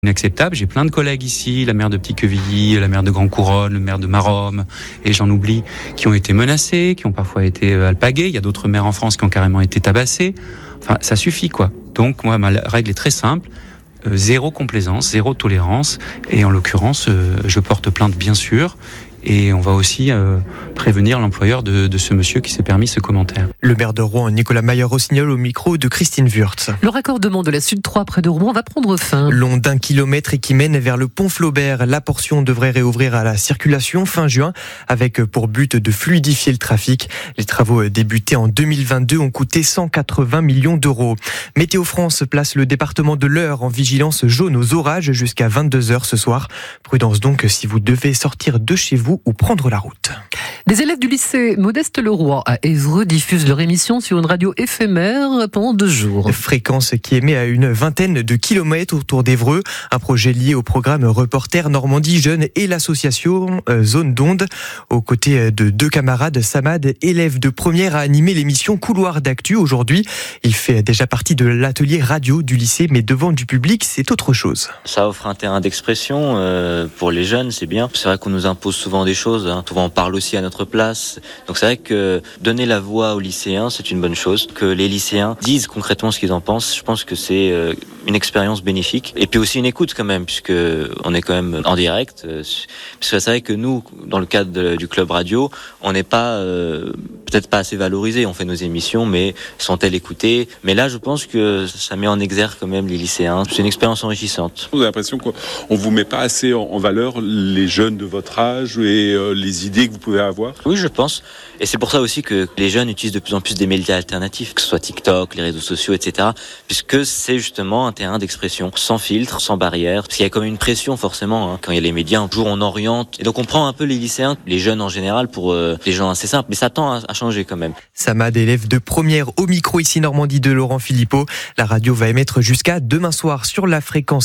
Inacceptable. J'ai plein de collègues ici, la maire de Petit-Quevilly, la maire de Grand-Couronne, le maire de Maromme, et j'en oublie, qui ont été menacés, qui ont parfois été alpagués. Il y a d'autres maires en France qui ont carrément été tabassés. Enfin, ça suffit, quoi. Donc, moi, ma règle est très simple. Zéro complaisance, zéro tolérance. Et en l'occurrence, je porte plainte, bien sûr. Et on va aussi prévenir l'employeur de ce monsieur qui s'est permis ce commentaire. Le maire de Rouen, Nicolas Mayer-Rossignol, au micro de Christine Wurtz. Le raccordement de la Sud 3 près de Rouen va prendre fin. Long d'1 kilomètre et qui mène vers le pont Flaubert. La portion devrait réouvrir à la circulation fin juin, avec pour but de fluidifier le trafic. Les travaux débutés en 2022 ont coûté 180 millions d'euros. Météo France place le département de l'Eure en vigilance jaune aux orages jusqu'à 22h ce soir. Prudence donc si vous devez sortir de chez vous ou prendre la route. Des élèves du lycée Modeste-Leroy à Évreux diffusent leur émission sur une radio éphémère pendant 2 jours. Fréquence qui émet à une vingtaine de kilomètres autour d'Évreux. Un projet lié au programme Reporter Normandie Jeunes et l'association Zone d'Onde. Aux côtés de 2 camarades, Samad, élève de première, a animé l'émission Couloir d'actu aujourd'hui. Il fait déjà partie de l'atelier radio du lycée, mais devant du public, c'est autre chose. Ça offre un terrain d'expression pour les jeunes, c'est bien. C'est vrai qu'on nous impose souvent des choses, souvent on parle aussi à notre place. Donc c'est vrai que donner la voix aux lycéens, c'est une bonne chose. Que les lycéens disent concrètement ce qu'ils en pensent, je pense que c'est une expérience bénéfique. Et puis aussi une écoute quand même, puisque on est quand même en direct. Parce que c'est vrai que nous, dans le cadre du club radio, on n'est pas peut-être pas assez valorisés. On fait nos émissions, mais sont-elles écoutées ? Mais là, je pense que ça met en exergue quand même les lycéens. C'est une expérience enrichissante. Vous avez l'impression qu'on vous met pas assez en valeur les jeunes de votre âge et les idées que vous pouvez avoir ? Oui, je pense. Et c'est pour ça aussi que les jeunes utilisent de plus en plus des médias alternatifs, que ce soit TikTok, les réseaux sociaux, etc. Puisque c'est justement un terrain d'expression, sans filtre, sans barrière. Parce qu'il y a quand même une pression forcément, quand il y a les médias. Un jour, on oriente. Et donc, on prend un peu les lycéens, les jeunes en général, pour des gens assez simples. Mais ça tend à changer quand même. Samad, élève de première au micro ici Normandie de Laurent Philippot. La radio va émettre jusqu'à demain soir sur la fréquence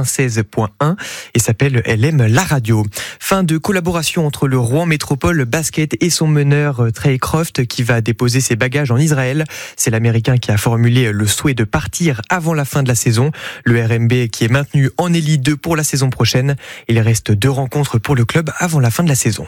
96.1 et s'appelle Elle aime la radio. Fin de collaboration entre le Rouen Métropole Basket et son meneur Trey Croft qui va déposer ses bagages en Israël. C'est l'Américain qui a formulé le souhait de partir avant la fin de la saison. Le RMB qui est maintenu en Élite 2 pour la saison prochaine. Il reste 2 rencontres pour le club avant la fin de la saison.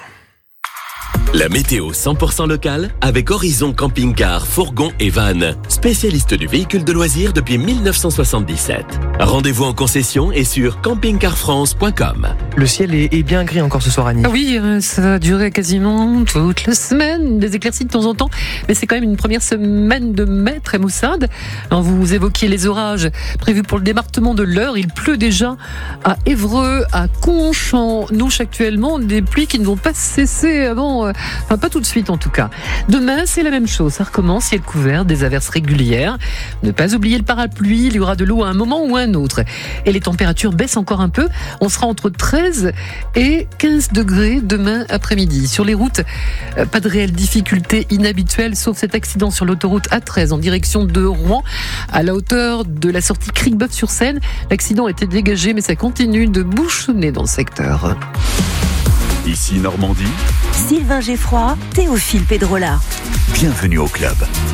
La météo 100% locale avec Horizon Camping Car, Fourgon et Van. Spécialiste du véhicule de loisirs depuis 1977. Rendez-vous en concession et sur campingcarfrance.com. Le ciel est bien gris encore ce soir, Annie. Oui, ça va durer quasiment toute la semaine. Des éclaircies de temps en temps. Mais c'est quand même une première semaine de mai très maussade. Alors, vous évoquiez les orages prévus pour le département de l'Eure. Il pleut déjà à Évreux, à Conches, en Ouche actuellement. Des pluies qui ne vont pas cesser avant... Enfin, pas tout de suite en tout cas. Demain, c'est la même chose. Ça recommence, ciel couvert, des averses régulières. Ne pas oublier le parapluie, il y aura de l'eau à un moment ou à un autre. Et les températures baissent encore un peu. On sera entre 13 et 15 degrés demain après-midi. Sur les routes, pas de réelle difficulté inhabituelle, sauf cet accident sur l'autoroute A13 en direction de Rouen, à la hauteur de la sortie Cricbeuf-sur-Seine. L'accident a été dégagé, mais ça continue de bouchonner dans le secteur. Ici Normandie, Sylvain Geffroy, Théophile Pedrola. bienvenue au club.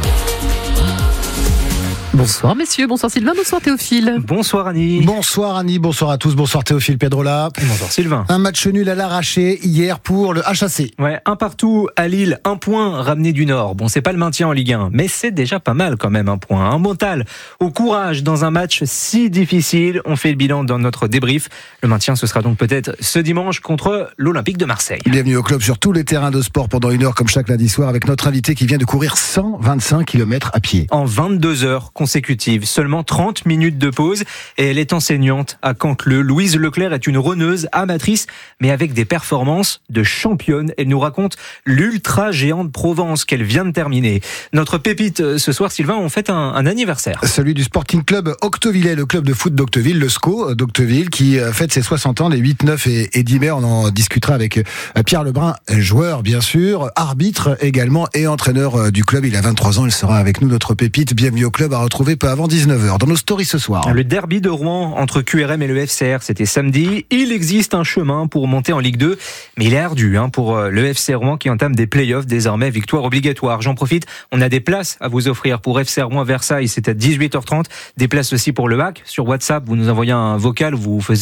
Bonsoir messieurs, bonsoir Sylvain, bonsoir Théophile. Bonsoir Annie. Bonsoir Annie, bonsoir à tous, bonsoir Théophile Pedrola. Et bonsoir Sylvain. Un match nul à l'arraché hier pour le HAC. Ouais, 1 partout à Lille, 1 point ramené du Nord. Bon, c'est pas le maintien en Ligue 1, mais c'est déjà pas mal quand même, 1 point. Un mental au courage dans un match si difficile. On fait le bilan dans notre débrief. Le maintien, ce sera donc peut-être ce dimanche contre l'Olympique de Marseille. Bienvenue au club sur tous les terrains de sport pendant 1 heure comme chaque lundi soir avec notre invité qui vient de courir 125 km à pied. En 22 heures consécutives, seulement 30 minutes de pause et elle est enseignante à Canteleu. Louise Leclerc est une runneuse amatrice mais avec des performances de championne. Elle nous raconte l'Ultra Géant de Provence qu'elle vient de terminer. Notre pépite ce soir, Sylvain, on fête un anniversaire. Celui du Sporting Club Octevillais, le club de foot d'Octeville, le SCO d'Octeville qui fête ses 60 ans les 8, 9 et 10 mai. On en discutera avec Pierre Lebrun, joueur bien sûr, arbitre également et entraîneur du club. Il a 23 ans, il sera avec nous, notre pépite. Bienvenue au club à retrouver peu avant 19h. Dans nos stories ce soir. Le derby de Rouen entre QRM et le FCR, c'était samedi. Il existe un chemin pour monter en Ligue 2, mais il est ardu pour le FC Rouen qui entame des playoffs désormais, victoire obligatoire. J'en profite, on a des places à vous offrir pour FC Rouen Versailles, c'est à 18h30. Des places aussi pour le HAC. Sur WhatsApp, vous nous envoyez un vocal, vous faisiez